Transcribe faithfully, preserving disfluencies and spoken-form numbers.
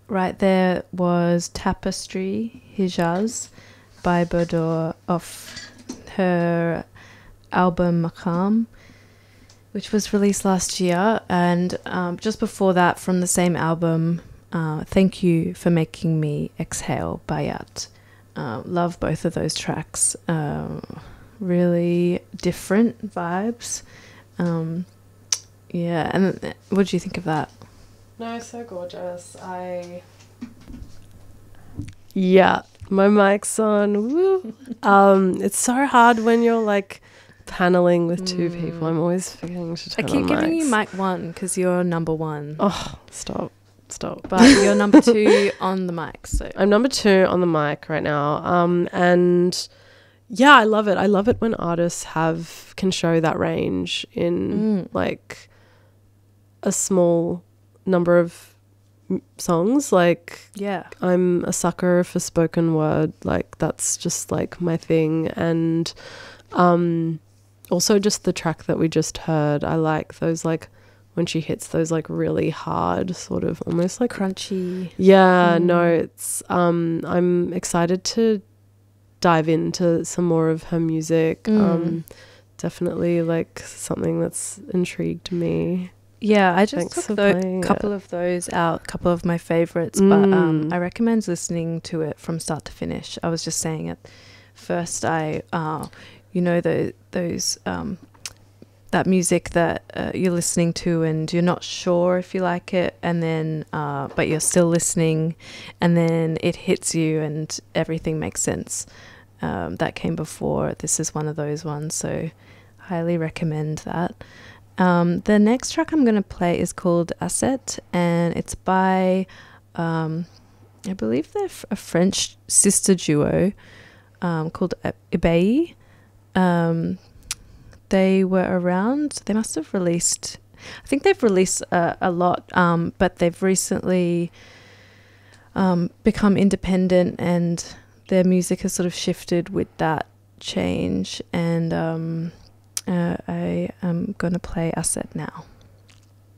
right there was Tapestry Hijaz by Bodor off her album Maqam, which was released last year. And um, just before that, from the same album, uh, Thank You for Making Me Exhale by Yat. Uh, love both of those tracks. Uh, really different vibes. Um, yeah, and what do you think of that? No, so gorgeous. I... Yeah, my mic's on. Woo. um, it's so hard when you're like paneling with two mm. people. I'm always forgetting to turn I keep on giving mics. you mic one because you're number one. Oh, stop. Stop. But you're number two on the mic. So I'm number two on the mic right now. Um, and yeah, I love it. I love it when artists have can show that range in mm. like a small number of m- songs. Like, yeah, I'm a sucker for spoken word. Like, that's just like my thing. And um, also just the track that we just heard. I like those like when she hits those like really hard sort of almost like crunchy. Yeah, mm. no, it's um I'm excited to dive into some more of her music. Mm. Um definitely like something that's intrigued me. Yeah, I just Thanks took a couple it. of those out, a couple of my favorites, mm. but um I recommend listening to it from start to finish. I was just saying at first I uh you know the those um that music that uh, you're listening to and you're not sure if you like it, and then uh, but you're still listening, and then it hits you and everything makes sense. Um, that came before. This is one of those ones, so highly recommend that. Um, the next track I'm going to play is called Asset, and it's by, um, I believe they're f- a French sister duo um, called Ibai. Um, They were around, they must have released, I think they've released uh, a lot, um, but they've recently um, become independent, and their music has sort of shifted with that change. And um, uh, I am going to play Asset now.